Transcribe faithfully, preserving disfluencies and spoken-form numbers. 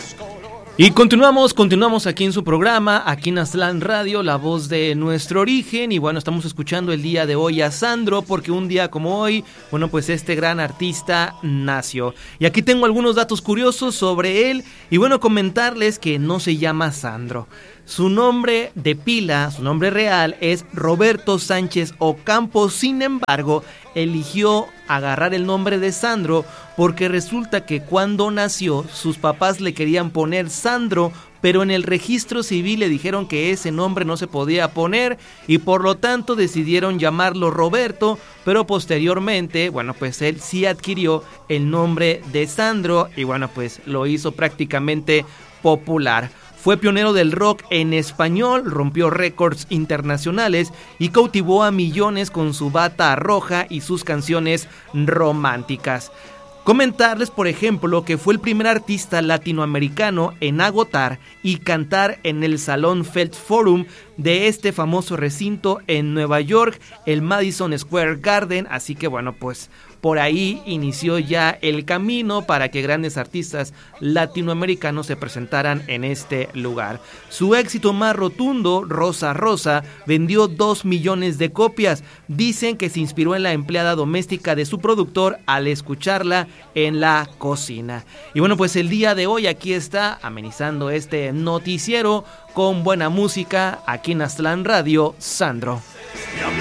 Y continuamos, continuamos aquí en su programa, aquí en Aztlán Radio, la voz de nuestro origen. Y bueno, estamos escuchando el día de hoy a Sandro, porque un día como hoy, bueno, pues este gran artista nació. Y aquí tengo algunos datos curiosos sobre él. Y bueno, comentarles que no se llama Sandro. Su nombre de pila, su nombre real es Roberto Sánchez Ocampo. Sin embargo, eligió agarrar el nombre de Sandro porque resulta que cuando nació sus papás le querían poner Sandro, pero en el registro civil le dijeron que ese nombre no se podía poner y por lo tanto decidieron llamarlo Roberto, pero posteriormente, bueno, pues él sí adquirió el nombre de Sandro y bueno, pues lo hizo prácticamente popular. Fue pionero del rock en español, rompió récords internacionales y cautivó a millones con su bata roja y sus canciones románticas. Comentarles, por ejemplo, que fue el primer artista latinoamericano en agotar y cantar en el Salón Felt Forum de este famoso recinto en Nueva York, el Madison Square Garden, así que bueno, pues por ahí inició ya el camino para que grandes artistas latinoamericanos se presentaran en este lugar. Su éxito más rotundo, Rosa Rosa, vendió dos millones de copias. Dicen que se inspiró en la empleada doméstica de su productor al escucharla en la cocina. Y bueno, pues el día de hoy aquí está amenizando este noticiero con buena música aquí en Aztlán Radio, Sandro.